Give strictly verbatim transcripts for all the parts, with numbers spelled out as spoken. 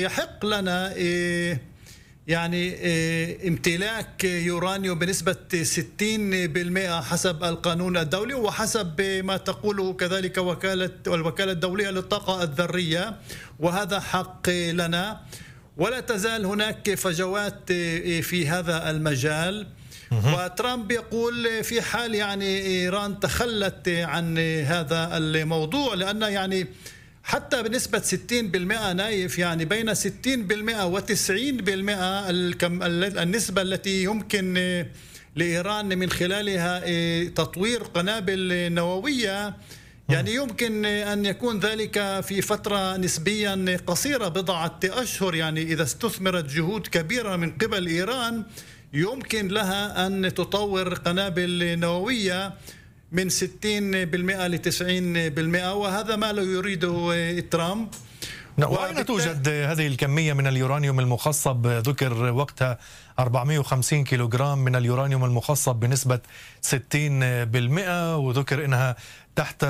يحق لنا يعني امتلاك يورانيوم بنسبة ستين بالمئة حسب القانون الدولي، وحسب ما تقوله كذلك وكالة الوكالة الدولية للطاقة الذرية، وهذا حق لنا. ولا تزال هناك فجوات في هذا المجال. وترامب يقول في حال يعني إيران تخلت عن هذا الموضوع، لأن يعني حتى بنسبة ستين بالمئة نايف، يعني بين ستين بالمئة وتسعين بالمئة النسبة التي يمكن لإيران من خلالها تطوير قنابل نووية، يعني يمكن أن يكون ذلك في فترة نسبيا قصيرة بضعة أشهر. يعني إذا استثمرت جهود كبيرة من قبل إيران يمكن لها أن تطور قنابل نووية من ستين بالمئة لتسعين بالمئة، وهذا ما لا يريده ترامب. وأين توجد هذه الكمية من اليورانيوم المخصب؟ ذكر وقتها أربعمئة وخمسين كيلوغرام من اليورانيوم المخصب بنسبة ستين بالمئة، وذكر أنها تحت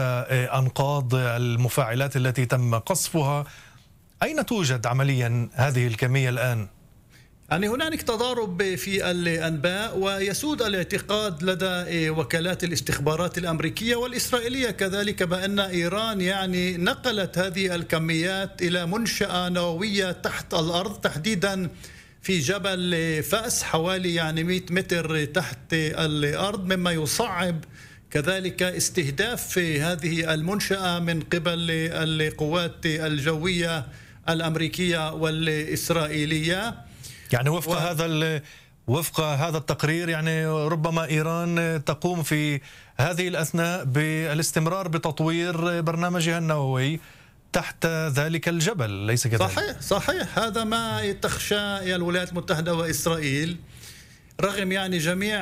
أنقاض المفاعلات التي تم قصفها. أين توجد عمليا هذه الكمية الآن؟ يعني هناك تضارب في الأنباء، ويسود الاعتقاد لدى وكالات الاستخبارات الأمريكية والإسرائيلية كذلك بأن إيران يعني نقلت هذه الكميات إلى منشأة نووية تحت الأرض، تحديدا في جبل فأس حوالي يعني مئة متر تحت الأرض، مما يصعب كذلك استهداف هذه المنشأة من قبل القوات الجوية الأمريكية والإسرائيلية. يعني وفق و... هذا وفق هذا التقرير يعني ربما إيران تقوم في هذه الأثناء بالاستمرار بتطوير برنامجها النووي تحت ذلك الجبل، ليس كذلك؟ صحيح صحيح هذا ما تخشى الولايات المتحدة وإسرائيل، رغم يعني جميع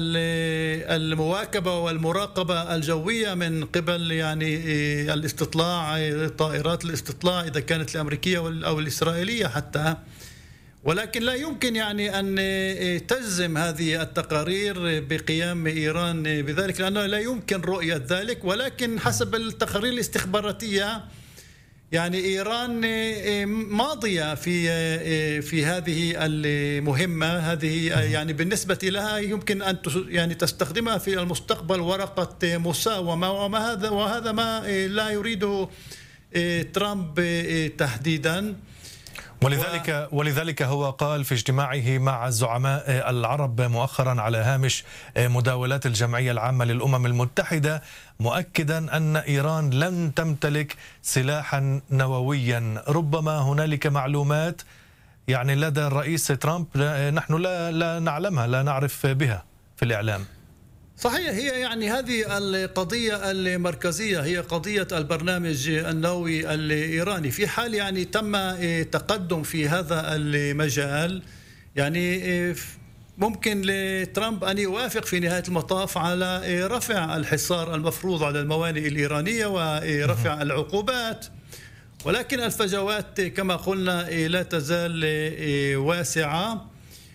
المواكبة والمراقبة الجوية من قبل يعني الاستطلاع، طائرات الاستطلاع إذا كانت الأمريكية أو الإسرائيلية حتى، ولكن لا يمكن يعني أن تجزم هذه التقارير بقيام إيران بذلك، لأنه لا يمكن رؤية ذلك. ولكن حسب التقارير الاستخباراتية يعني إيران ماضية في في هذه المهمة، هذه يعني بالنسبة لها يمكن أن يعني تستخدمها في المستقبل ورقة مساومة، وما هذا وهذا ما لا يريده ترامب تحديدا. ولذلك ولذلك هو قال في اجتماعه مع الزعماء العرب مؤخرا على هامش مداولات الجمعية العامة للأمم المتحدة، مؤكدا أن إيران لن تمتلك سلاحا نوويا. ربما هنالك معلومات يعني لدى الرئيس ترامب نحن لا لا نعلمها، لا نعرف بها في الإعلام. صحيح، هي يعني هذه القضية المركزية هي قضية البرنامج النووي الإيراني. في حال يعني تم تقدم في هذا المجال يعني ممكن لترامب أن يوافق في نهاية المطاف على رفع الحصار المفروض على الموانئ الإيرانية ورفع العقوبات، ولكن الفجوات كما قلنا لا تزال واسعة،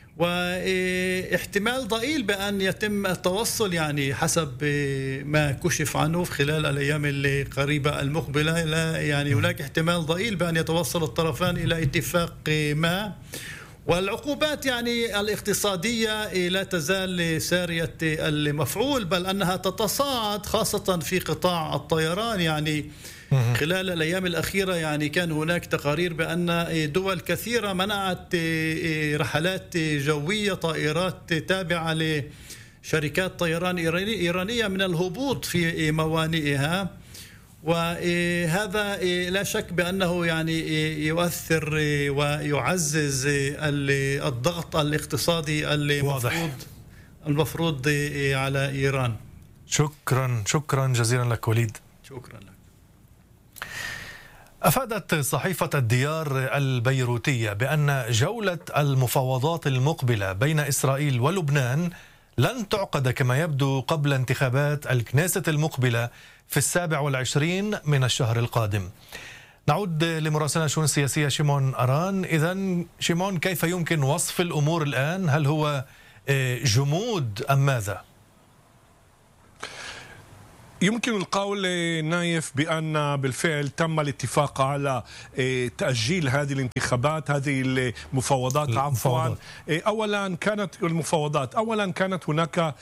واحتمال ضئيل بأن يتم التوصل يعني حسب ما كشف عنه في خلال الأيام القريبة المقبلة. لا يعني هناك احتمال ضئيل بأن يتوصل الطرفان إلى اتفاق ما. والعقوبات يعني الاقتصادية لا تزال سارية المفعول، بل أنها تتصاعد خاصة في قطاع الطيران. يعني خلال الأيام الأخيرة يعني كان هناك تقارير بأن دول كثيرة منعت رحلات جوية، طائرات تابعة لشركات طيران إيرانية من الهبوط في موانئها، وهذا لا شك بأنه يعني يؤثر ويعزز الضغط الاقتصادي المفروض المفروض على إيران. شكرا شكرا جزيلا لك وليد. شكرا لك. أفادت صحيفة الديار البيروتية بأن جولة المفاوضات المقبلة بين إسرائيل ولبنان لن تعقد كما يبدو قبل انتخابات الكنيست المقبلة في السابع والعشرين من الشهر القادم. نعود لمراسلنا الشؤون السياسية شيمون أران. إذن شيمون، كيف يمكن وصف الأمور الآن؟ هل هو جمود أم ماذا؟ يمكن القول نايف بأن بالفعل تم الاتفاق على تأجيل هذه الانتخابات، هذه المفاوضات عفوا. أولا كانت المفاوضات أولا كانت هناك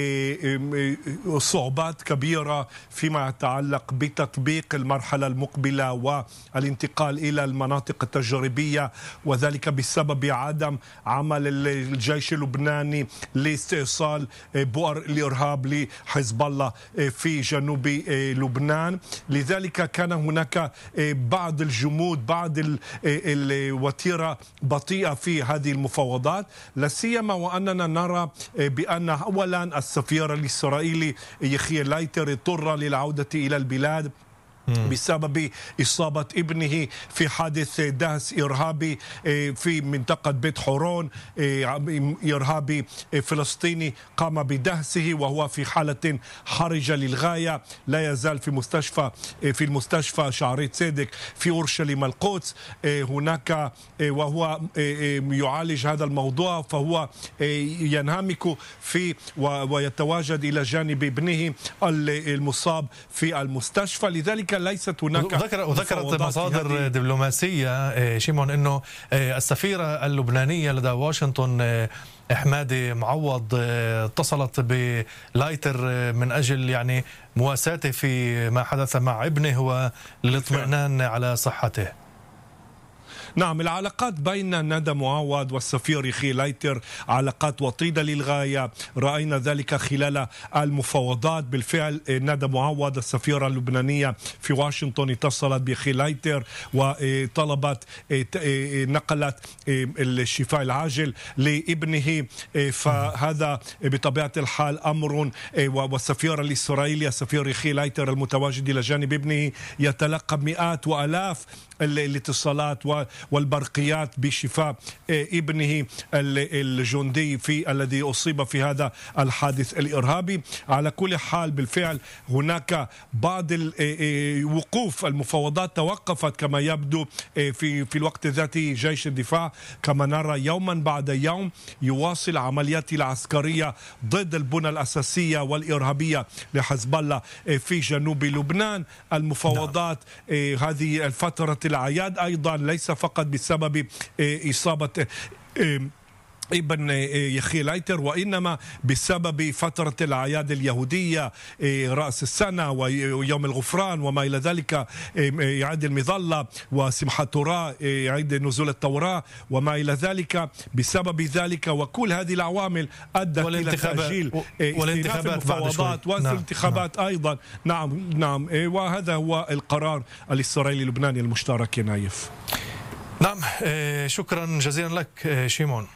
صعوبات كبيرة فيما يتعلق بتطبيق المرحلة المقبلة والانتقال إلى المناطق التجريبية، وذلك بسبب عدم عمل الجيش اللبناني لاستئصال بؤر الإرهاب لحزب الله في جنوب لبنان. لذلك كان هناك بعض الجمود، بعض الوتيرة بطيئة في هذه المفاوضات، لا سيما وأننا نرى بأن أولا السفير الإسرائيلي يخي لايتر اضطر للعودة إلى البلاد بسبب إصابة ابنه في حادث دهس إرهابي في منطقة بيت حورون. إرهابي فلسطيني قام بدهسه وهو في حالة حرجة للغاية، لا يزال في مستشفى في المستشفى شعري صدق في أورشليم القدس هناك، وهو يعالج هذا الموضوع، فهو ينهمك في ويتواجد إلى جانب ابنه المصاب في المستشفى. لذلك ليست هناك. وذكرت مصادر دبلوماسية شيمون أنه السفيرة اللبنانية لدى واشنطن حمادة معوض اتصلت بلايتر من أجل يعني مواساته في ما حدث مع ابنه وللاطمئنان على صحته. نعم، العلاقات بين ندى معوض والسفير يخي لايتر علاقات وطيدة للغاية، رأينا ذلك خلال المفاوضات. بالفعل ندى معوض السفيرة اللبنانية في واشنطن اتصلت بيخي لايتر وطلبت نقلت الشفاء العاجل لابنه، فهذا بطبيعة الحال أمر، والسفير الإسرائيلي السفير يخي لايتر المتواجد إلى جانب ابنه يتلقى مئات وألاف الاتصالات والبرقيات بشفاء ابنه الجندي في الذي أصيب في هذا الحادث الإرهابي. على كل حال بالفعل هناك بعض وقوف المفاوضات توقفت كما يبدو في في الوقت ذاته. جيش الدفاع كما نرى يوما بعد يوم يواصل عملياته العسكرية ضد البنى الأساسية والإرهابية لحزب الله في جنوب لبنان. المفاوضات هذه الفترة الأعياد أيضا ليس فقط بسبب إصابة ابن يخي لايتر، وإنما بسبب فترة الأعياد اليهودية، رأس السنة ويوم الغفران وما إلى ذلك، عيد المظلة وسمحة توراة، عيد نزول التوراة وما إلى ذلك. بسبب ذلك وكل هذه العوامل أدت إلى تأجيل استئناف المفاوضات والانتخابات أيضا. نعم نعم وهذا هو القرار الإسرائيلي اللبناني المشترك. نايف، نعم، شكرا جزيلا لك شيمون.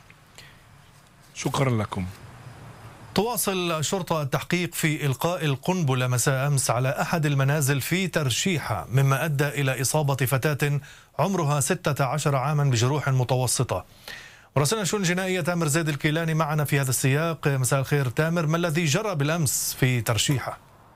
شكرا لكم. تواصل الشرطة التحقيق في إلقاء القنبلة مساء أمس على أحد المنازل في ترشيحة، مما أدى إلى إصابة فتاة عمرها ستة عشر عاما بجروح متوسطة. مراسلنا الشؤون الجنائية تامر زيد الكيلاني معنا في هذا السياق. مساء الخير تامر، ما الذي جرى بالأمس في ترشيحة؟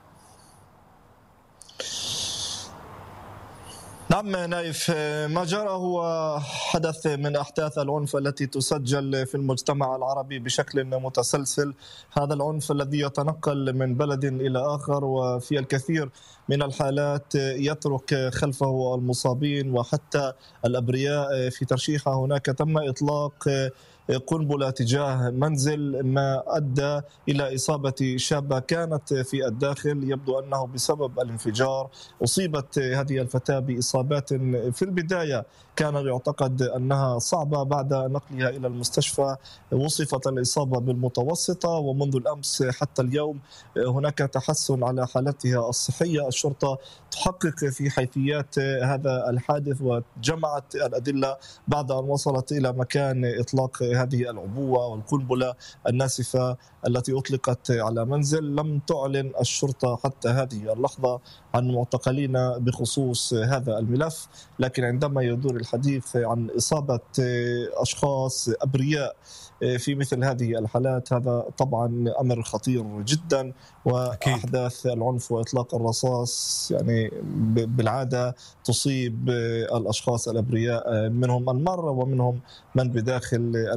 نعم نايف، ما جرى هو حدث من أحداث العنف التي تسجل في المجتمع العربي بشكل متسلسل. هذا العنف الذي يتنقل من بلد إلى آخر، وفي الكثير من الحالات يترك خلفه المصابين وحتى الأبرياء. في ترشيحة هناك تم إطلاق قنبلة تجاه منزل، ما أدى إلى إصابة شابة كانت في الداخل. يبدو أنه بسبب الانفجار أصيبت هذه الفتاة بإصابات في البداية كان يعتقد أنها صعبة. بعد نقلها إلى المستشفى وصفت الإصابة بالمتوسطة، ومنذ الأمس حتى اليوم هناك تحسن على حالتها الصحية. الشرطة تحقق في حيثيات هذا الحادث وجمعت الأدلة بعد أن وصلت إلى مكان إطلاق هذه العبوة والقنبلة الناسفة التي أطلقت على منزل. لم تعلن الشرطة حتى هذه اللحظة عن معتقلين بخصوص هذا الملف، لكن عندما يدور الحديث عن إصابة أشخاص أبرياء في مثل هذه الحالات هذا طبعا أمر خطير جدا. وأحداث العنف وإطلاق الرصاص يعني بالعادة تصيب الأشخاص الأبرياء، منهم المارة ومنهم من بداخل المنزل.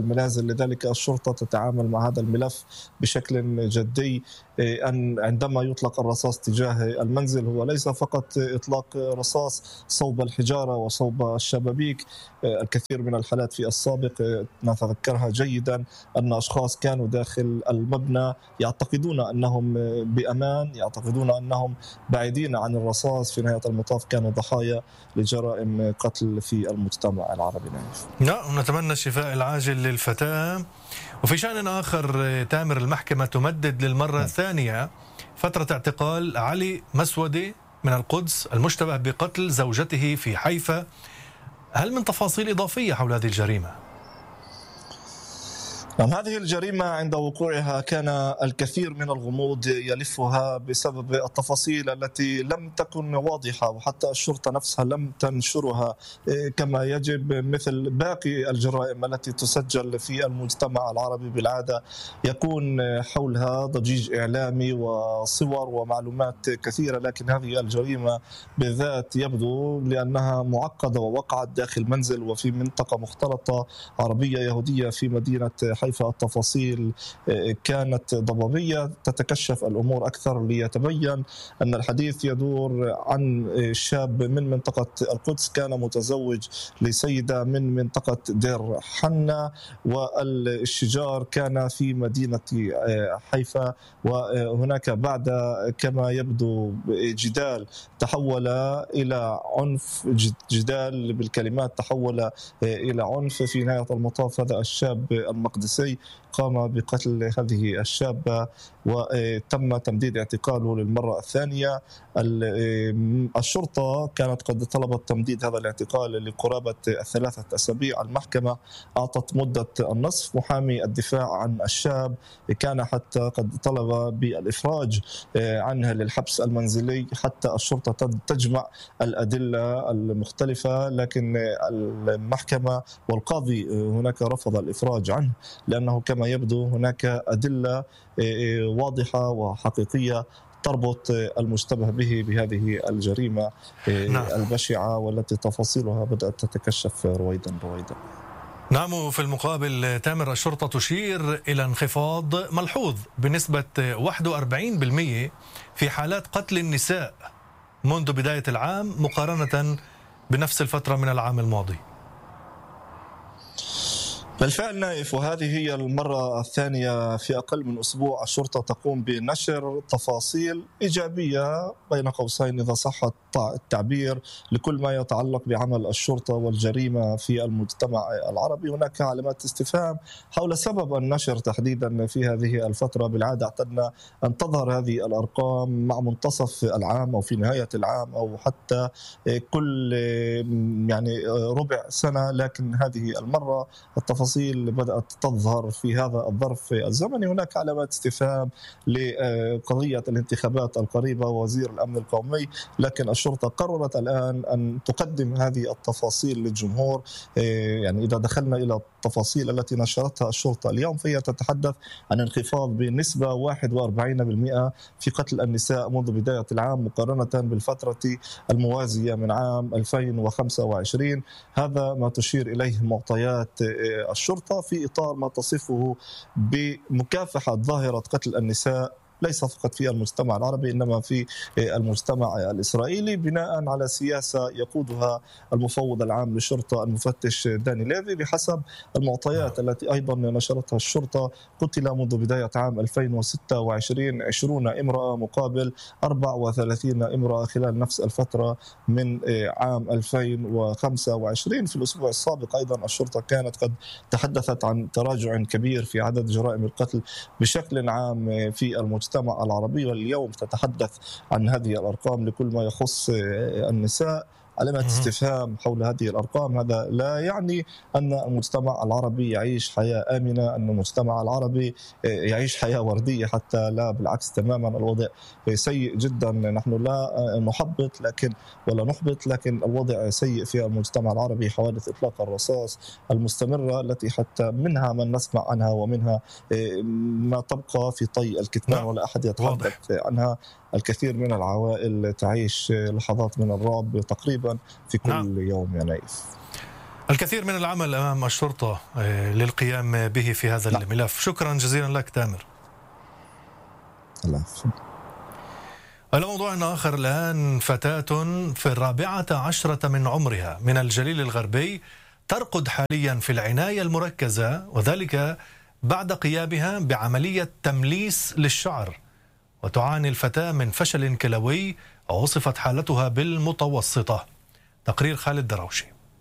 المنازل. لذلك الشرطة تتعامل مع هذا الملف بشكل جدي. أن عندما يطلق الرصاص تجاه المنزل هو ليس فقط إطلاق رصاص صوب الحجارة وصوب الشبابيك. الكثير من الحالات في السابق نتذكرها جيدا أن أشخاص كانوا داخل المبنى يعتقدون أنهم بأمان، يعتقدون أنهم بعيدين عن الرصاص، في نهاية المطاف كانوا ضحايا لجرائم قتل في المجتمع العربي. نعم، نتمنى الشفاء العاجل للفتاة. وفي شأن آخر تامر، المحكمة تمدد للمرة الثانية فترة اعتقال علي مسودي من القدس المشتبه بقتل زوجته في حيفا. هل من تفاصيل إضافية حول هذه الجريمة؟ نعم، هذه الجريمة عند وقوعها كان الكثير من الغموض يلفها بسبب التفاصيل التي لم تكن واضحة، وحتى الشرطة نفسها لم تنشرها كما يجب. مثل باقي الجرائم التي تسجل في المجتمع العربي بالعادة يكون حولها ضجيج إعلامي وصور ومعلومات كثيرة، لكن هذه الجريمة بالذات يبدو لأنها معقدة ووقعت داخل منزل وفي منطقة مختلطة عربية يهودية في مدينة حيفا. التفاصيل كانت ضبابية، تتكشف الأمور أكثر ليتبين أن الحديث يدور عن شاب من منطقة القدس كان متزوج لسيدة من منطقة دير حنة، والشجار كان في مدينة حيفا. وهناك بعد كما يبدو جدال تحول إلى عنف، جدال بالكلمات تحول إلى عنف. في نهاية المطاف هذا الشاب المقدسي قام بقتل هذه الشابة وتم تمديد اعتقاله للمرة الثانية. الشرطة كانت قد طلبت تمديد هذا الاعتقال لقرابة ثلاثة أسابيع. المحكمة أعطت مدة النصف. محامي الدفاع عن الشاب كان حتى قد طلب بالإفراج عنه للحبس المنزلي حتى الشرطة تجمع الأدلة المختلفة، لكن المحكمة والقاضي هناك رفض الإفراج عنه لأنه كما يبدو هناك أدلة واضحة وحقيقية تربط المشتبه به بهذه الجريمة البشعة والتي تفاصيلها بدأت تتكشف رويدا رويدا. نعم، في المقابل تامر، الشرطة تشير إلى انخفاض ملحوظ بنسبة واحد وأربعين بالمئة في حالات قتل النساء منذ بداية العام مقارنة بنفس الفترة من العام الماضي. بالفعل نايف، وهذه هي المرة الثانية في أقل من أسبوع الشرطة تقوم بنشر تفاصيل إيجابية بين قوسين إذا صح التعبير لكل ما يتعلق بعمل الشرطة والجريمة في المجتمع العربي. هناك علامات استفهام حول سبب النشر تحديدا في هذه الفترة. بالعادة اعتدنا أن تظهر هذه الأرقام مع منتصف العام أو في نهاية العام أو حتى كل يعني ربع سنة، لكن هذه المرة التفاصيل بدأت تظهر في هذا الظرف الزمني. هناك علامات استفهام لقضية الانتخابات القريبة ووزير الأمن القومي، لكن الشرطة قررت الآن أن تقدم هذه التفاصيل للجمهور. يعني إذا دخلنا إلى التفاصيل التي نشرتها الشرطة اليوم فهي تتحدث عن انخفاض بنسبة واحد وأربعين بالمئة في قتل النساء منذ بداية العام مقارنة بالفترة الموازية من عام ألفين وخمسة وعشرين. هذا ما تشير إليه معطيات الشرطة في إطار ما تصفه بمكافحة ظاهرة قتل النساء ليس فقط في المجتمع العربي إنما في المجتمع الإسرائيلي، بناء على سياسة يقودها المفوض العام للشرطة المفتش داني ليفي. بحسب المعطيات التي أيضا نشرتها الشرطة قتل منذ بداية عام ألفين وستة وعشرين عشرين امرأة مقابل أربعة وثلاثين امرأة خلال نفس الفترة من عام ألفين وخمسة وعشرين. في الأسبوع السابق أيضا الشرطة كانت قد تحدثت عن تراجع كبير في عدد جرائم القتل بشكل عام في المجتمع المجتمع العربي، واليوم تتحدث عن هذه الأرقام لكل ما يخص النساء. علامات استفهام حول هذه الأرقام. هذا لا يعني أن المجتمع العربي يعيش حياة آمنة، أن المجتمع العربي يعيش حياة وردية، حتى لا، بالعكس تماما. الوضع سيء جدا. نحن لا نحبط لكن ولا نحبط، لكن الوضع سيء في المجتمع العربي. حوادث إطلاق الرصاص المستمرة التي حتى منها من نسمع عنها ومنها ما تبقى في طي الكتمان ولا أحد يتحدث عنها. الكثير من العوائل تعيش لحظات من الرعب تقريبا في كل نعم. يوم يا نايف. الكثير من العمل أمام الشرطة للقيام به في هذا لا. الملف. شكرا جزيلا لك تامر. الله. على موضوع آخر الآن، فتاة في الرابعة عشرة من عمرها من الجليل الغربي ترقد حاليا في العناية المركزة، وذلك بعد قيامها بعملية تمليس للشعر. وتعاني الفتاة من فشل كلوي، ووصفت حالتها بالمتوسطة. تقرير خالد دراوشي.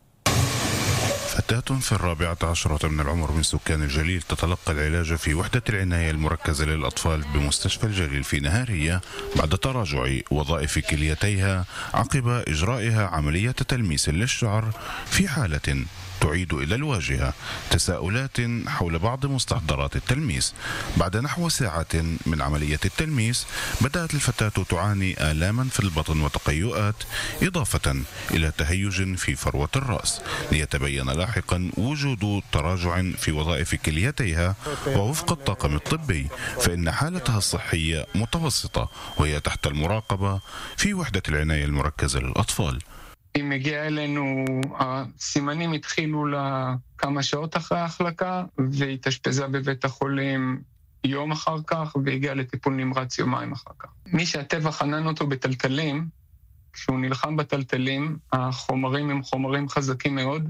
فتاة في الرابعة عشرة من العمر من سكان الجليل تتلقى العلاج في وحدة العناية المركزة للأطفال بمستشفى الجليل في نهارية بعد تراجع وظائف كليتيها عقب إجرائها عملية تلميس للشعر، في حالة تعيد إلى الواجهة تساؤلات حول بعض مستحضرات التلميس. بعد نحو ساعة من عملية التلميس بدأت الفتاة تعاني آلاما في البطن وتقيؤات، إضافة إلى تهيج في فروة الرأس، ليتبين لاحقا وجود تراجع في وظائف كليتيها. ووفق الطاقم الطبي فإن حالتها الصحية מתوسطة، وهي تحت المراقبة في وحدة العناية المركزة للأطفال. היא מגיעה אלינו, הסימנים התחילו לה כמה שעות אחרי ההחלקה, והתאשפזה בבית החולים יום אחר כך, והגיעה לטיפול נמרץ יומיים אחר כך. מי שהטבע חנן אותו בטלטלים, כשהוא נלחם בטלטלים, החומרים הם חומרים חזקים מאוד,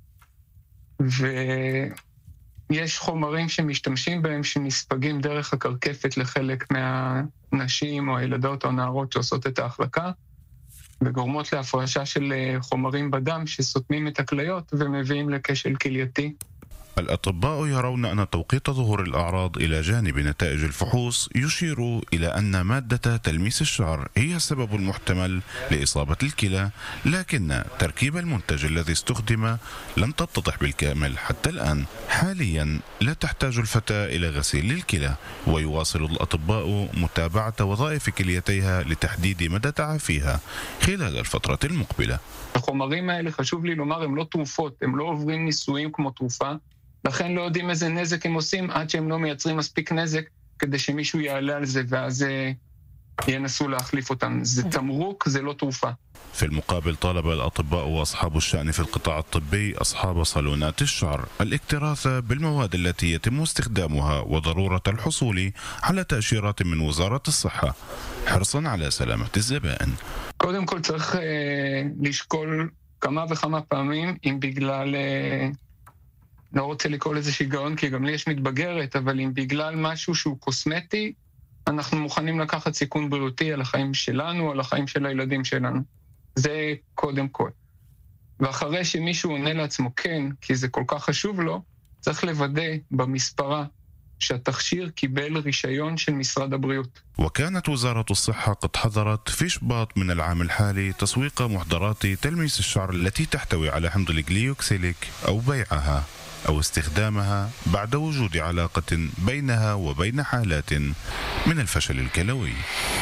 ויש חומרים שמשתמשים בהם שנספגים דרך הקרקפת לחלק מהנשים או הילדות או הנערות שעושות את ההחלקה, וגורמות להפרשה של חומרים בדם שסותמים את הכליות ומביאים לכשל כלייתי. الأطباء يرون أن توقيت ظهور الأعراض إلى جانب نتائج الفحوص يشير إلى أن مادة تلميس الشعر هي السبب المحتمل لإصابة الكلى، لكن تركيب المنتج الذي استخدم لم تتضح بالكامل حتى الآن. حاليا لا تحتاج الفتاة إلى غسيل للكلى، ويواصل الأطباء متابعة وظائف كليتيها لتحديد مدى تعافيها خلال الفترة المقبلة. החומרים האלה, חשוב לי לומר, הם לא תרופות, הם לא עוברים ניסויים כמו תרופה, לכן לא יודעים איזה נזק הם עושים עד שהם לא מייצרים מספיק נזק כדי שמישהו יעלה על זה ואז ينسوا להחליף אותם. זה תמרוק, זה לא תרופה. في المقابل طالب الأطباء وأصحاب الشأن في القطاع الطبي أصحاب صالونات الشعر الاكتراث بالمواد التي يتم استخدامها، وضرورة الحصول على تأشيرات من وزارة الصحة حرصا على سلامة الزبائن. קודם כל צריך לשקול כמה וכמה פעמים, אם בגלל, לא רוצה לקרוא לזה שיגעון כי גם לי יש מתבגרת, אבל אם בגלל משהו שהוא קוסמטי, אנחנו מוכנים לקחת סיכון בריאותי על החיים שלנו, על החיים של הילדים שלנו. זה קודם כל. ואחרי שמישהו עונה לעצמו כן, כי זה כל כך חשוב לו, צריך לוודא במספרה שהתכשיר קיבל רישיון של משרד הבריאות. وكانت وزارة الصحة قد حظرت في شباط من العام الحالي تسويق محضرات تلميس الشعر التي تحتوي على حمض الجليوكسيليك أو بيعها أو استخدامها بعد وجود علاقة بينها وبين حالات من الفشل الكلوي.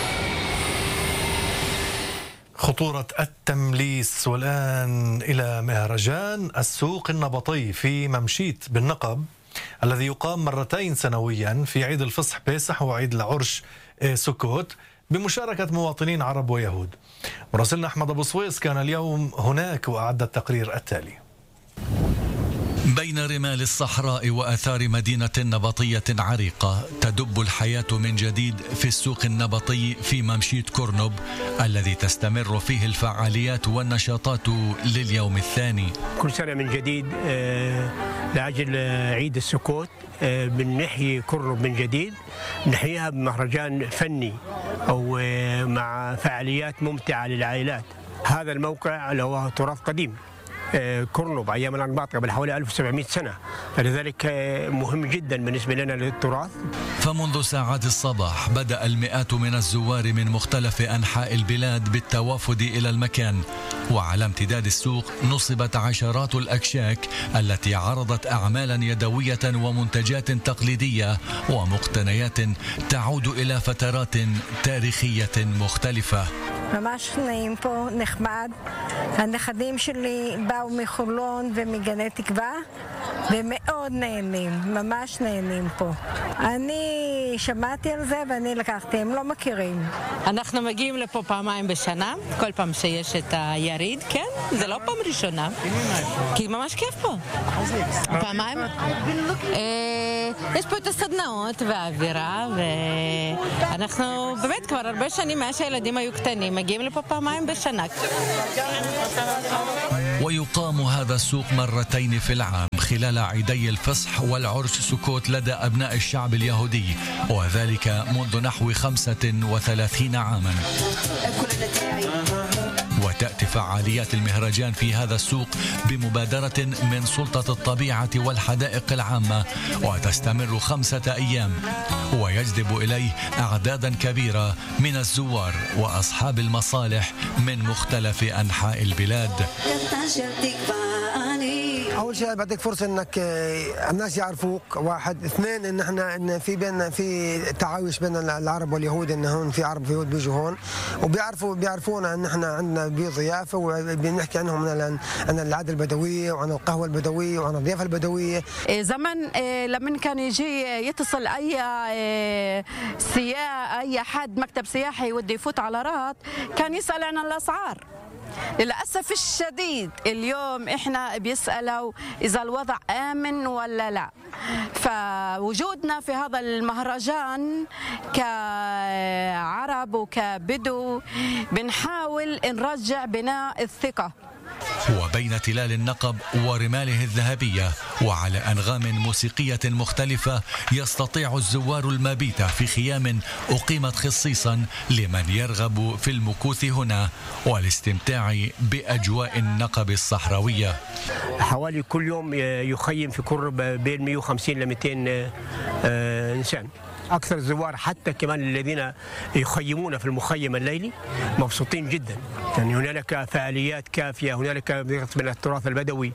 خطورة التمليس. والآن إلى مهرجان السوق النبطي في ممشيت بالنقب، الذي يقام مرتين سنويا في عيد الفصح بيسح وعيد العرش سكوت بمشاركة مواطنين عرب ويهود. مراسلنا أحمد أبو صويس كان اليوم هناك وأعد التقرير التالي. بين رمال الصحراء وآثار مدينة نبطية عريقة تدب الحياة من جديد في السوق النبطي في ممشيت كورنوب، الذي تستمر فيه الفعاليات والنشاطات لليوم الثاني. كل سنة من جديد لأجل عيد السكوت بنحيي كورنوب من جديد، نحييها بمهرجان فني أو مع فعاليات ممتعة للعائلات. هذا الموقع اللي هو تراث قديم كورنوب أيام الأنباط قبل حوالي ألف وسبعمائة سنة، لذلك مهم جدا بالنسبة لنا للتراث. فمنذ ساعات الصباح بدأ المئات من الزوار من مختلف أنحاء البلاد بالتوافد إلى المكان، وعلى امتداد السوق نصبت عشرات الأكشاك التي عرضت أعمالا يدوية ومنتجات تقليدية ومقتنيات تعود إلى فترات تاريخية مختلفة. ממש נעים פה, נחמד. הנכדים שלי באו באו מחולון ומגני תקווה ומאוד נהנים, ממש נהנים פה. אני שמעתי על זה ואני לקחתי, הם לא מכירים. אנחנו מגיעים לפה פעמיים בשנה, כל פעם שיש את היריד, כן? זה לא פעם ראשונה, כי ממש כיף פה. פעמיים. יש פה את הסדנאות והאווירה, ואנחנו באמת כבר הרבה שנים מאז שהילדים היו קטנים, מגיעים לפה פעמיים בשנה. ويقام هذا السوق مرتين في العام خلال عيدي الفصح والعرس سكوت لدى أبناء الشعب اليهودي، وذلك منذ نحو خمسة وثلاثين عاما. وتأتي فعاليات المهرجان في هذا السوق بمبادرة من سلطة الطبيعة والحدائق العامة، وتستمر خمسة أيام، ويجذب إليه أعدادا كبيرة من الزوار وأصحاب المصالح من مختلف أنحاء البلاد. أول شيء بعطيك فرصة إنك الناس يعرفوك، واحد، اثنين إن إحنا إن في بيننا في تعايش بين العرب واليهود، إن هون في عرب ويهود بيجوا هون وبيعرفوا بيعرفونا إن إحنا عندنا بيوت ضيافة، وبنحكي عنهم عن عن العادة البدوية وعن القهوة البدوية وعن الضيافة البدوية. زمان لما كان يجي يتصل أي سياح، أي حد مكتب سياحي ودي يفوت على رهط، كان يسأل عن الأسعار. للأسف الشديد اليوم إحنا بيسألوا إذا الوضع آمن ولا لا. فوجودنا في هذا المهرجان كعرب وكبدو بنحاول نرجع بناء الثقة. وبين تلال النقب ورماله الذهبية وعلى أنغام موسيقية مختلفة يستطيع الزوار المبيت في خيام أقيمت خصيصا لمن يرغب في المكوث هنا والاستمتاع بأجواء النقب الصحراوية. حوالي كل يوم يخيم في قرب بين مئة وخمسين ل مئتين إنسان. أكثر الزوار حتى كمان الذين يخيمون في المخيم الليلي مبسوطين جدا، يعني هنالك فعاليات كافية، هنالك من التراث البدوي.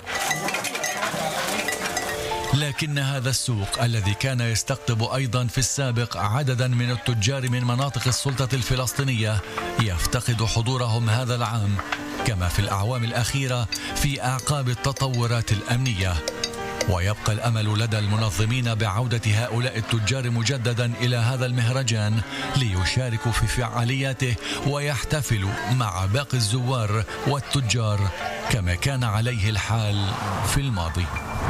لكن هذا السوق الذي كان يستقطب أيضا في السابق عددا من التجار من مناطق السلطة الفلسطينية يفتقد حضورهم هذا العام، كما في الأعوام الأخيرة في أعقاب التطورات الأمنية. ويبقى الأمل لدى المنظمين بعودة هؤلاء التجار مجددا إلى هذا المهرجان ليشاركوا في فعالياته ويحتفلوا مع باقي الزوار والتجار كما كان عليه الحال في الماضي.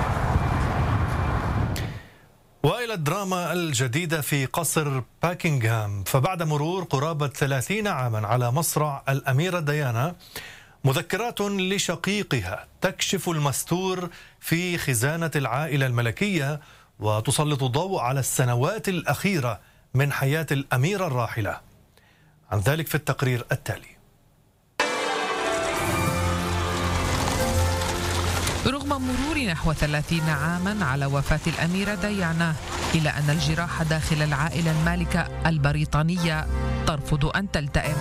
وإلى الدراما الجديدة في قصر باكنغهام، فبعد مرور قرابة ثلاثين عاما على مصرع الأميرة ديانا، مذكرات لشقيقها تكشف المستور في خزانة العائلة الملكية وتسلط الضوء على السنوات الأخيرة من حياة الأميرة الراحلة. عن ذلك في التقرير التالي. رغم مرور نحو ثلاثين عاما على وفاة الأميرة ديانا، إلا أن الجراح داخل العائلة المالكة البريطانية ترفض أن تلتئم.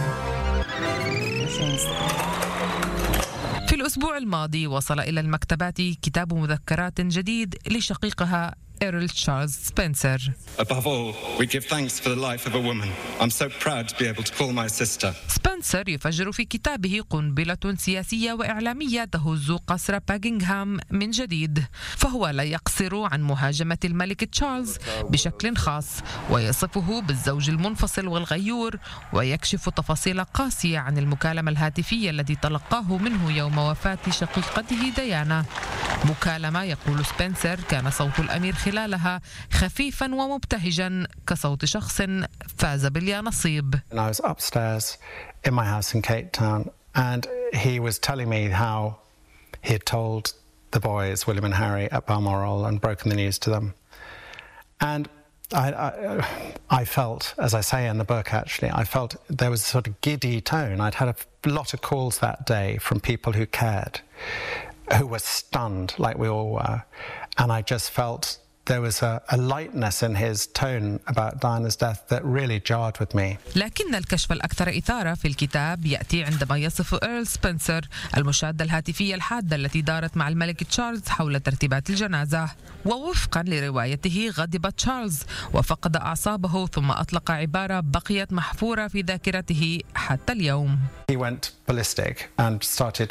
في الأسبوع الماضي وصل إلى المكتبات كتاب مذكرات جديد لشقيقها إيرل تشارلز سبنسر. Above all, we give thanks for the life of a woman. I'm so proud to be able to call my sister. سبنسر يفجر في كتابه قنبلة سياسية وإعلامية تهز قصر باكنغهام من جديد، فهو لا يقصر عن مهاجمة الملك تشارلز بشكل خاص، ويصفه بالزوج المنفصل والغيور، ويكشف تفاصيل قاسية عن المكالمة الهاتفية التي تلقاه منه يوم وفاة شقيقته ديانا. مكالمة يقول سبنسر كان صوت الأمير خلالها خفيفا ومبتهجا كصوت شخص فاز باليانصيب. I was upstairs in my house in Cape Town and he was telling me how he had told the boys, William and Harry, at Balmoral and broken the news to them. And I, I, I felt, as I say in the book actually, I felt there was a sort of giddy tone. I'd had a lot of calls that day from people who cared, who were stunned like we all were. And I just felt there was a, a lightness in his tone about Diana's death that really jarred with me. لكن الكشف الأكثر إثارة في الكتاب يأتي عندما يصف إيرل سبنسر المشادة الهاتفية الحادة التي دارت مع الملك تشارلز حول ترتيبات الجنازة. ووفقا لروايته غضب تشارلز وفقد أعصابه، ثم أطلق عبارة بقيت محفورة في ذاكرته حتى اليوم. He went ballistic and started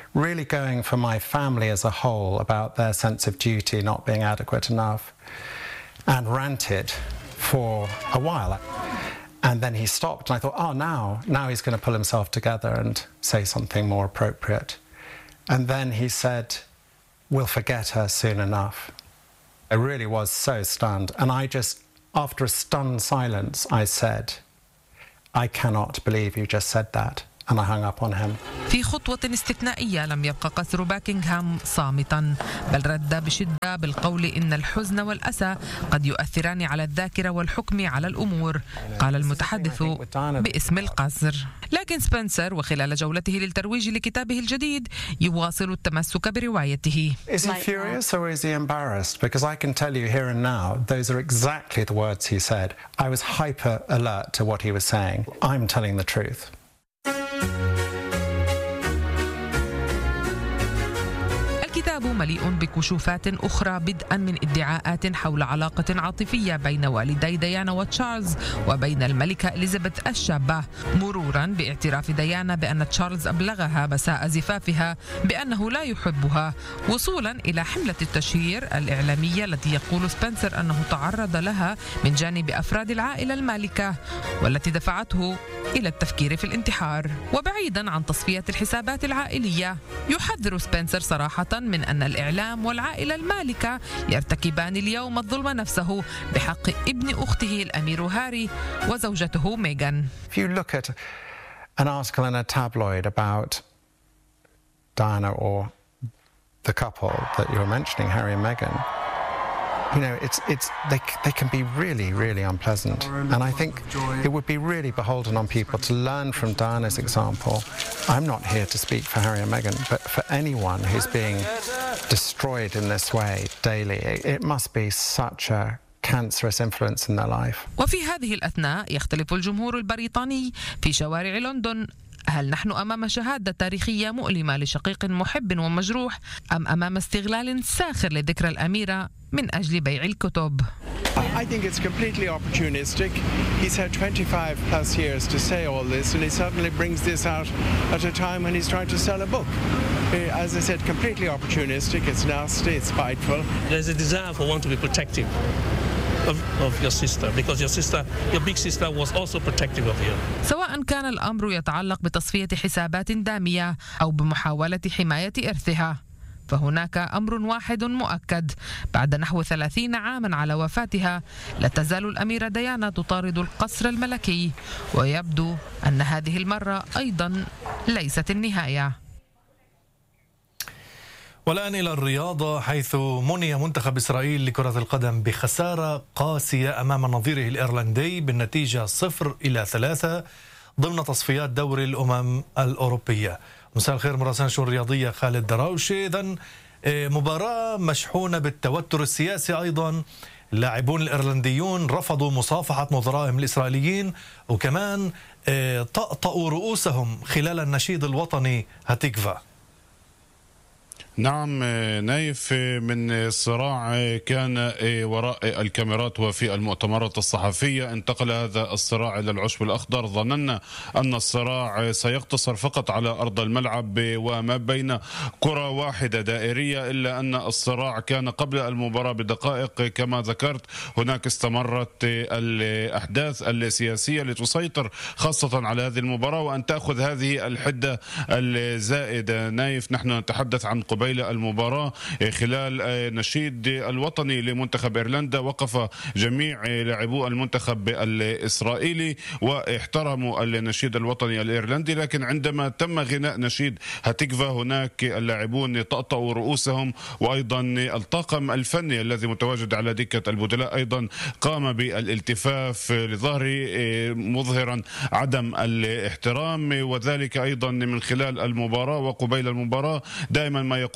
really going for my family as a whole about their sense of duty not being adequate enough, and ranted for a while. And then he stopped, and I thought, oh, now, now he's going to pull himself together and say something more appropriate. And then he said, we'll forget her soon enough. I really was so stunned. And I just, after a stunned silence, I said, I cannot believe you just said that. And I hung up on him. في خطوة استثنائية لم يبقى قصر باكنغهام صامتا، بل رد بشدة بالقول إن الحزن والأسى قد يؤثران على الذاكرة والحكم على الأمور. قال المتحدث باسم القصر. لكن سبنسر وخلال جولته للترويج لكتابه الجديد يواصل التمسك بروايته. Is he furious or is he embarrassed? Because I can tell you here and now, those are exactly the words he said. I was hyper alert to what he was saying. I'm telling the truth. الكتاب مليء بكشوفات أخرى بدءا من ادعاءات حول علاقة عاطفية بين والدي ديانا وتشارلز وبين الملكة إليزابيث الشابة، مرورا باعتراف ديانا بأن تشارلز أبلغها مساء زفافها بأنه لا يحبها، وصولا إلى حملة التشهير الإعلامية التي يقول سبنسر أنه تعرض لها من جانب أفراد العائلة المالكة والتي دفعته إلى التفكير في الانتحار. وبعيدا عن تصفية الحسابات العائلية، يحذر سبنسر صراحة من أن الإعلام والعائلة المالكة يرتكبان اليوم الظلم نفسه بحق ابن أخته الأمير هاري وزوجته ميغان. If you look at an article in a tabloid about Diana or the couple that you're mentioning, Harry and Meghan, you know, it's it's they they can be really really unpleasant, and I think it would be really beholden on people to learn from Diana's example. I'm not here to speak for Harry and Meghan, but for anyone who's being destroyed in this way daily, it, it must be such a cancerous influence in their life. وفي هذه الأثناء يختلف الجمهور البريطاني في شوارع لندن. هل نحن أمام شهادة تاريخية مؤلمة لشقيق محب ومجروح، أم أمام استغلال ساخر لذكرى الأميرة من أجل بيع الكتب؟ I think it's completely opportunistic. He's had twenty-five plus years to say all this, and he suddenly brings this out at a time when he's trying to sell a book. As I said, completely opportunistic. It's nasty, it's spiteful. There's a desire for one to be protective Of, of your sister, because your sister, your big sister was also protective of you. سواء كان الأمر يتعلق بتصفية حسابات دامية أو بمحاولة حماية إرثها، فهناك أمر واحد مؤكد: بعد نحو ثلاثين عاما على وفاتها لا تزال الأميرة ديانا تطارد القصر الملكي، ويبدو أن هذه المرة أيضا ليست النهاية. والآن إلى الرياضة، حيث مني منتخب إسرائيل لكرة القدم بخسارة قاسية أمام نظيره الإيرلندي بالنتيجة صفر إلى ثلاثة ضمن تصفيات دوري الأمم الأوروبية. مساء الخير مراسلنا الشؤون الرياضية خالد دراوشي. إذن مباراة مشحونة بالتوتر السياسي أيضا. اللاعبون الإيرلنديون رفضوا مصافحة نظرائهم الإسرائيليين، وكمان طأطأوا رؤوسهم خلال النشيد الوطني هتيكفا. نعم نايف، من صراع كان وراء الكاميرات وفي المؤتمرات الصحفية انتقل هذا الصراع إلى العشب الأخضر. ظننا أن الصراع سيقتصر فقط على أرض الملعب وما بين كرة واحدة دائرية، إلا أن الصراع كان قبل المباراة بدقائق. كما ذكرت، هناك استمرت الأحداث السياسية لتسيطر خاصة على هذه المباراة وأن تأخذ هذه الحدة الزائدة. نايف، نحن نتحدث عن قبيل المباراة خلال نشيد الوطني لمنتخب إيرلندا. وقف جميع لاعبو المنتخب الإسرائيلي واحترموا النشيد الوطني الإيرلندي، لكن عندما تم غناء نشيد هتيكفا هناك اللاعبون طأطأوا رؤوسهم، وأيضا الطاقم الفني الذي متواجد على دكة البدلاء أيضا قام بالالتفاف لظهره مظهرا عدم الاحترام، وذلك أيضا من خلال المباراة وقبيل المباراة. دائما ما يقول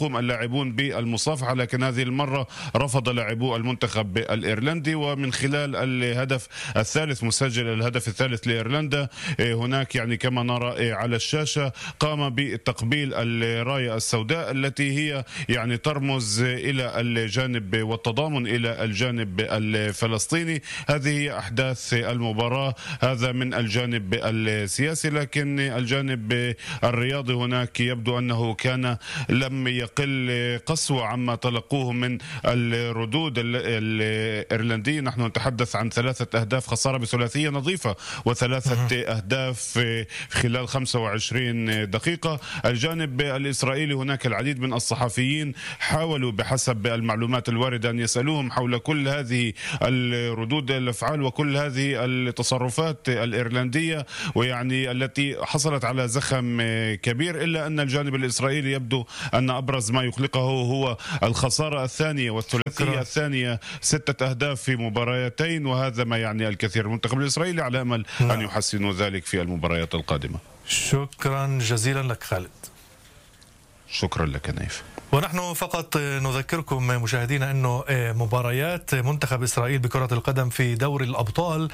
يقوم اللاعبون بالمصافحة، لكن هذه المرة رفض لاعبو المنتخب الإيرلندي. ومن خلال الهدف الثالث مسجل الهدف الثالث لإيرلندا هناك يعني كما نرى على الشاشة قام بالتقبيل الراية السوداء التي هي يعني ترمز إلى الجانب والتضامن إلى الجانب الفلسطيني. هذه هي أحداث المباراة، هذا من الجانب السياسي. لكن الجانب الرياضي هناك يبدو أنه كان لم يقل قسوة عما تلقوه من الردود الإيرلندية. نحن نتحدث عن ثلاثة أهداف خسارة بثلاثية نظيفة وثلاثة أهداف خلال خمسة وعشرين دقيقة. الجانب الإسرائيلي هناك العديد من الصحفيين حاولوا بحسب المعلومات الواردة أن يسألوهم حول كل هذه الردود الأفعال وكل هذه التصرفات الإيرلندية ويعني التي حصلت على زخم كبير، إلا أن الجانب الإسرائيلي يبدو أن أبرز ما يقلقه هو الخسارة الثانية والثلاثية الثانية، ستة أهداف في مباراتين، وهذا ما يعني الكثير. المنتخب الإسرائيلي على أمل أن يحسنوا ذلك في المباريات القادمة. شكرا جزيلا لك خالد. شكرا لك نايف. ونحن فقط نذكركم مشاهدينا أنه مباريات منتخب إسرائيل بكرة القدم في دور الأبطال،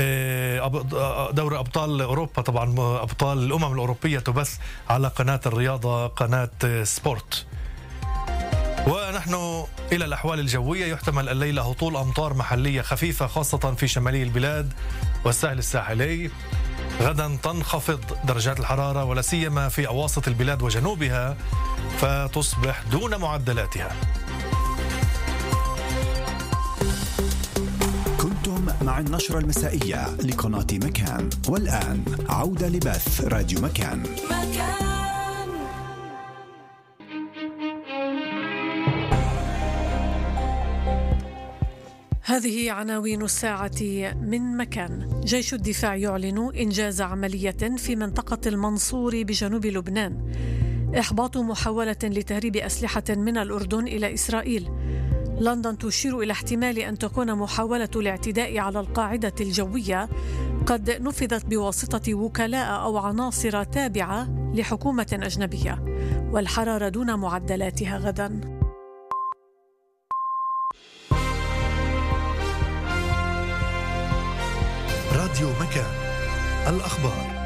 دور أبطال أوروبا طبعا أبطال الأمم الأوروبية، تبث على قناة الرياضة قناة سبورت. ونحن إلى الأحوال الجوية، يحتمل الليلة هطول أمطار محلية خفيفة خاصة في شمالي البلاد والساحل الساحلي. غدا تنخفض درجات الحرارة ولا سيما في أواسط البلاد وجنوبها، فتصبح دون معدلاتها. كنتم مع النشرة المسائية لقناة مكان، والآن عودة لبث راديو مكان. مكان. هذه عناوين الساعة من مكان. جيش الدفاع يعلن إنجاز عملية في منطقة المنصور بجنوب لبنان. إحباط محاولة لتهريب أسلحة من الأردن إلى إسرائيل. لندن تشير إلى احتمال أن تكون محاولة الاعتداء على القاعدة الجوية قد نفذت بواسطة وكلاء أو عناصر تابعة لحكومة أجنبية، والحرارة دون معدلاتها غدا. راديو مكان، الأخبار.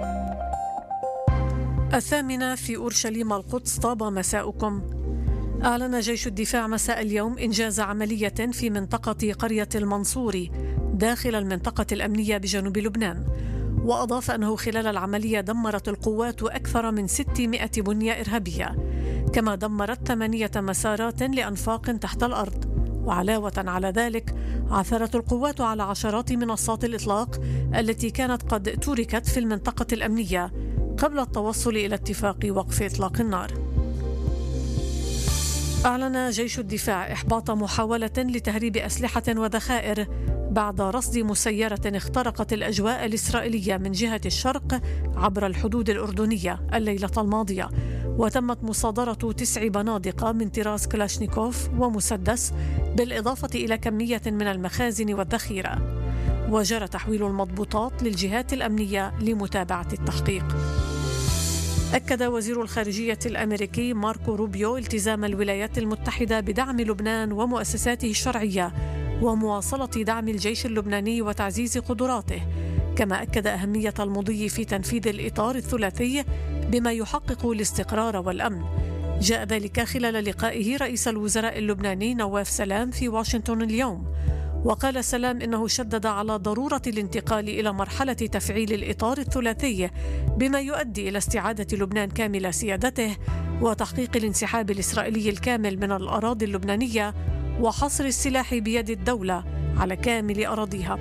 الثامنة في أورشليم القدس. طاب مساؤكم. أعلن جيش الدفاع مساء اليوم إنجاز عملية في منطقة قرية المنصوري داخل المنطقة الأمنية بجنوب لبنان، وأضاف أنه خلال العملية دمرت القوات أكثر من ستمائة بنية إرهابية، كما دمرت ثمانية مسارات لأنفاق تحت الأرض. وعلاوة على ذلك عثرت القوات على عشرات منصات الإطلاق التي كانت قد تركت في المنطقة الأمنية قبل التوصل إلى اتفاق وقف إطلاق النار. أعلن جيش الدفاع إحباط محاولة لتهريب أسلحة وذخائر بعد رصد مسيرة اخترقت الأجواء الإسرائيلية من جهة الشرق عبر الحدود الأردنية الليلة الماضية، وتمت مصادرة تسع بنادق من طراز كلاشنيكوف ومسدس، بالإضافة إلى كمية من المخازن والذخيرة، وجرى تحويل المضبوطات للجهات الأمنية لمتابعة التحقيق. أكد وزير الخارجية الأمريكي ماركو روبيو التزام الولايات المتحدة بدعم لبنان ومؤسساته الشرعية ومواصلة دعم الجيش اللبناني وتعزيز قدراته، كما أكد أهمية المضي في تنفيذ الإطار الثلاثي بما يحقق الاستقرار والأمن. جاء ذلك خلال لقائه رئيس الوزراء اللبناني نواف سلام في واشنطن اليوم، وقال سلام إنه شدد على ضرورة الانتقال إلى مرحلة تفعيل الإطار الثلاثي بما يؤدي إلى استعادة لبنان كامل سيادته وتحقيق الانسحاب الإسرائيلي الكامل من الأراضي اللبنانية وحصر السلاح بيد الدولة على كامل أراضيها.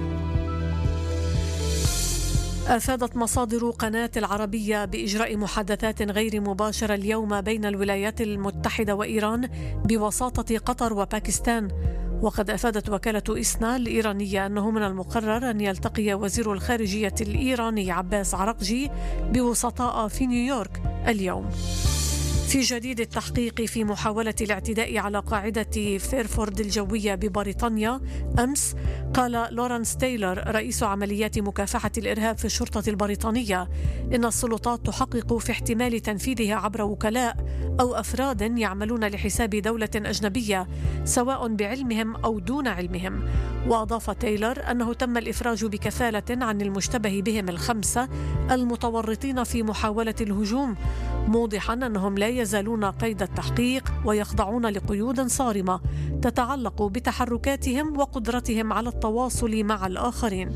أفادت مصادر قناة العربية بإجراء محادثات غير مباشرة اليوم بين الولايات المتحدة وإيران بوساطة قطر وباكستان. وقد أفادت وكالة إسنا الإيرانية أنه من المقرر أن يلتقي وزير الخارجية الإيراني عباس عرقجي بوسطاء في نيويورك اليوم. في جديد التحقيق في محاولة الاعتداء على قاعدة فيرفورد الجوية ببريطانيا أمس، قال لورانس تايلور رئيس عمليات مكافحة الإرهاب في الشرطة البريطانية إن السلطات تحقق في احتمال تنفيذها عبر وكلاء أو أفراد يعملون لحساب دولة أجنبية سواء بعلمهم أو دون علمهم. وأضاف تايلور أنه تم الإفراج بكفالة عن المشتبه بهم الخمسة المتورطين في محاولة الهجوم، موضحا أنهم لا يزالون قيد التحقيق ويخضعون لقيود صارمة تتعلق بتحركاتهم وقدرتهم على التواصل مع الآخرين.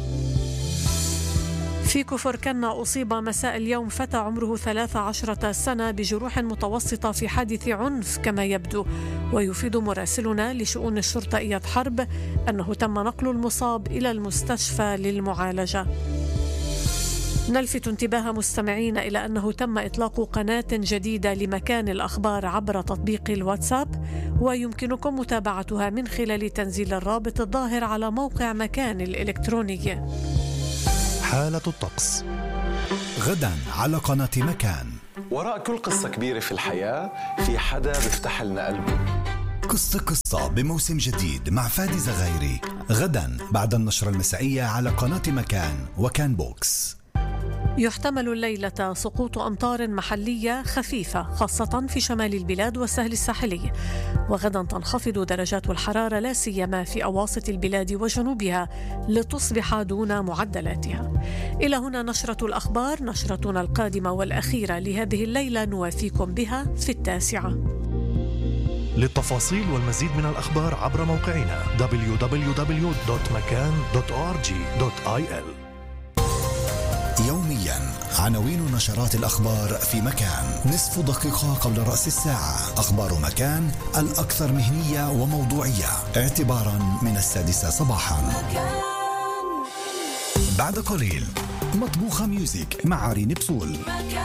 في كفركنا أصيب مساء اليوم فتى عمره ثلاث عشرة سنة بجروح متوسطة في حادث عنف كما يبدو، ويفيد مراسلنا لشؤون الشرطة إياد حرب أنه تم نقل المصاب إلى المستشفى للمعالجة. نلفت انتباه مستمعين إلى أنه تم إطلاق قناة جديدة لمكان الأخبار عبر تطبيق الواتساب، ويمكنكم متابعتها من خلال تنزيل الرابط الظاهر على موقع مكان الإلكتروني. حالة الطقس غدا على قناة مكان. وراء كل قصة كبيرة في الحياة في حدا بيفتح لنا قلبه. قصة قصة بموسم جديد مع فادي زغيري غدا بعد النشرة المسائية على قناة مكان وكان بوكس. يحتمل الليلة سقوط أمطار محلية خفيفة خاصة في شمال البلاد والسهل الساحلي، وغدا تنخفض درجات الحرارة لا سيما في أواسط البلاد وجنوبها لتصبح دون معدلاتها. إلى هنا نشرة الأخبار، نشرتنا القادمة والأخيرة لهذه الليلة نوافيكم بها في التاسعة. للتفاصيل والمزيد من الأخبار عبر موقعنا دبليو دبليو دبليو دوت مكان دوت أو آر جي دوت آي إل. يوميا عناوين نشرات الأخبار في مكان، نصف دقيقة قبل رأس الساعة، أخبار مكان الأكثر مهنية وموضوعية اعتبارا من السادسة صباحا. بعد قليل مطبوخة ميوزك مع عرين بسول.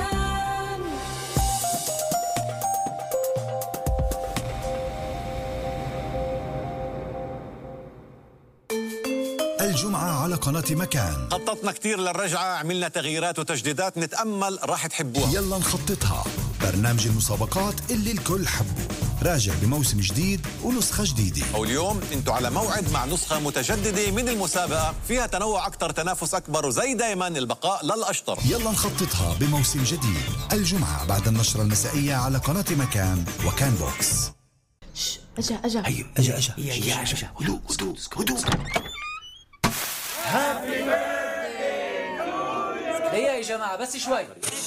الجمعة على قناة مكان. خططنا كتير للرجعة، عملنا تغييرات وتجديدات، نتأمل راح تحبوها. يلا نخططها، برنامج المسابقات اللي الكل حبه، راجع بموسم جديد ونسخة جديدة. واليوم انتوا على موعد مع نسخة متجددة من المسابقة، فيها تنوع أكتر، تنافس أكبر، وزي دايما البقاء للأشطر. يلا نخططها بموسم جديد الجمعة بعد النشرة المسائية على قناة مكان وكان بوكس. أجا أجا أيوة أجا أجا أجا أجا هدوء هدوء هدوء. هابي دقيقة يا جماعة بس شوي.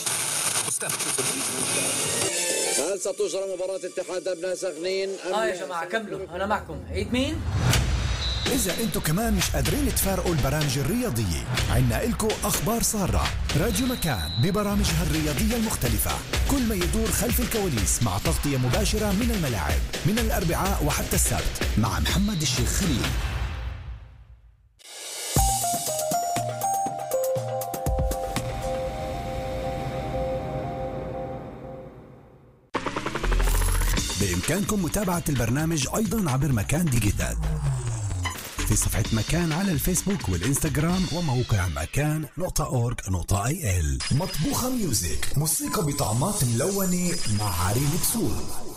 هل ستجرى مباراة اتحاد أبناء سخنين؟ اه يا جماعة كملوا أنا معكم. عيد مين؟ إذا أنتم كمان مش قادرين تفارقوا البرامج الرياضية، عنا إلكو أخبار سارة. راديو مكان ببرامجها الرياضية المختلفة، كل ما يدور خلف الكواليس مع تغطية مباشرة من الملاعب من الأربعاء وحتى السبت مع محمد الشيخ خليل. بإمكانكم متابعة البرنامج أيضا عبر مكان ديجيتال في صفحة مكان على الفيسبوك والإنستغرام وموقع مكان نقطة أورج نقطة آي إل. مطبوخة ميوزك، موسيقى بطعمات ملونة مع عرين بسول.